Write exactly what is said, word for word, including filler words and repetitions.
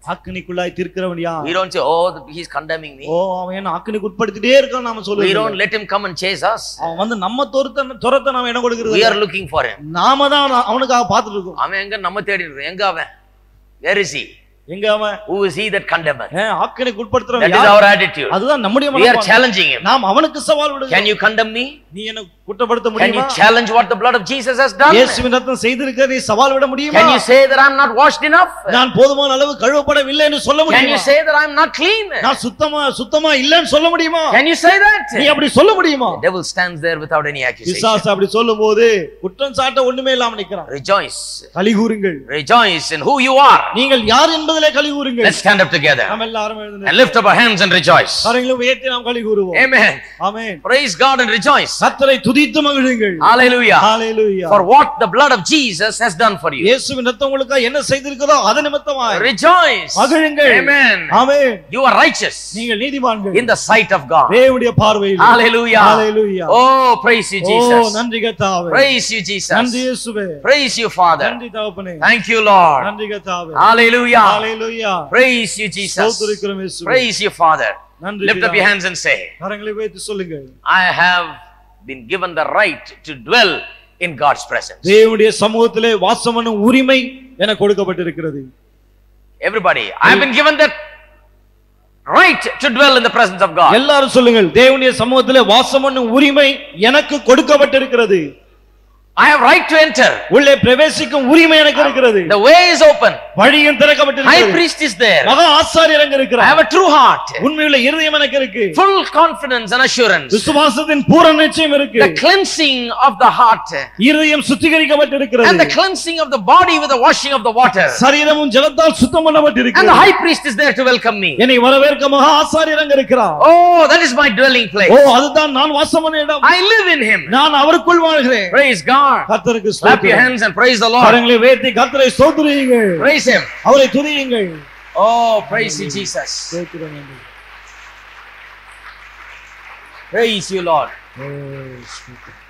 ஆக்கினைக்குள்ளாய் தீர்க்கிறவன் யார்? We don't say, oh, he's condemning me. ஓ அவன் என்ன ஆக்கினைக்கு உட்படுத்திட்டே இருக்கான் நாம சொல்லுவோம். We don't let him come and chase us. அவன் வந்து நம்ம துரத்த துரத்த நாம இடம் கொடுக்கிறது. We are looking for him. நாம தான் அவனுக்காக பார்த்துட்டு இருக்கோம். அவன் எங்க நம்ம தேடி இருக்கோம். எங்க அவன்? Where is he? எங்க அவன்? Who is he that condemns? ஆக்கினைக்கு உட்படுத்துறவன் That is our attitude. அதுதான் நம்முடைய We are challenging him. நாம் அவனுக்கு சவால் விடுகிறோம். Can you condemn me? நீ என்ன குற்றப்படுத்த Can முடியுமா? you challenge what the blood of Jesus has done? இயேசுவின் ரத்தம் செய்திருக்கிறது நீ சவால் விட முடியுமா? Can you say that I am not washed enough? நான் போதுமான அளவு கழுவப்படவில்லை என்று சொல்ல முடியுமா? Can you say that I am not clean? நான் சுத்தமா சுத்தமா இல்லன்னு சொல்ல முடியுமா? Can you say that? நீ அப்படி சொல்ல முடியுமா? The devil stands there without any accusation. பிசாசு அப்படி சொல்லும்போது குற்றம் சாட்ட ஒண்ணுமே இல்லாம நிக்கிறான். Rejoice. கலிகூருங்கள். Rejoice in who you are. நீங்கள் யார் என்பதிலே கலிகூருங்கள். Let's stand up together. நாம் எல்லாரும் எழுந்து And lift up our hands and rejoice. கரங்களை உயர்த்தி நாம் கலிகூருவோம். Amen. Amen. Praise God and rejoice. கர்த்தரை துதித்து மகிழுங்கள். Hallelujah. Hallelujah. For what the blood of Jesus has done for you. இயேசுவின் ரத்தம் உங்களுக்கு என்ன செய்திருக்கிறதோ அது நிமித்தமாய் Rejoice. மகிழுங்கள். Amen. Amen. You are righteous. நீங்கள் நீதிமான்கள். In the sight of God. தேவனுடைய பார்வையில். Hallelujah. Hallelujah. Oh, praise you Jesus. ஓ நன்றி கர்த்தாவே. Praise you Jesus. நன்றி இயேசுவே. Praise you Father. நன்றி தகப்பனே. Thank you Lord. நன்றி கர்த்தாவே. Hallelujah. Hallelujah. Praise you Jesus. ஸ்தோத்திரிக்கிறோம் இயேசுவே. Praise you Father. நன்றி. Lift up your hands and say, கரங்களை உயர்த்தி சொல்லுங்கள். I have been given the right to dwell in God's presence. தேவனுடைய சமூகத்திலே வாசம் பண்ணும் உரிமை எனக்கு கொடுக்கப்பட்டிருக்கிறது. Everybody, I have been given that right to dwell in the presence of God. எல்லாரும் சொல்லுங்கள், தேவனுடைய சமூகத்திலே வாசம் பண்ணும் உரிமை எனக்கு கொடுக்கப்பட்டிருக்கிறது. I have right to enter. உள்ளே பிரவேசிக்கும் உரிமை எனக்கு இருக்கிறது. The way is open. வழியும் திறக்கப்பட்டிருக்கிறது. High priest is there. மகா ஆசாரியர் அங்க இருக்கிறார். I have a true heart. உண்மையுள்ள இருதயம் எனக்கு இருக்கு. Full confidence and assurance. விசுவாசத்தின் பூரண நிச்சயம் இருக்கு. The cleansing of the heart. இருதயம் சுத்திகரிக்கப்பட்டிருக்கிறது. And the cleansing of the body with the washing of the water. சரீரமும் ஜலத்தால் சுத்தம் பண்ணப்பட்டிருக்கிறது. And the high priest is there to welcome me. என்னை வரவேற்க மகா ஆசாரியர் அங்க இருக்கிறார். Oh, that is my dwelling place. ஓ அதுதான் நான் வாசம் பண்ணும் இடம். I live in him. நான் அவருக்குள் வாழ்கிறேன். Praise God. கர்த்தருக்கு ஸ்தோத்திரம். Clap your hands and praise the Lord. கரங்களை உயர்த்தி கர்த்தரை ஸ்தோத்திரியுங்கள். Praise him. அவரை துதியுங்கள். Oh, praise you Jesus. ஸ்தோத்திரம். Praise you Lord. Oh,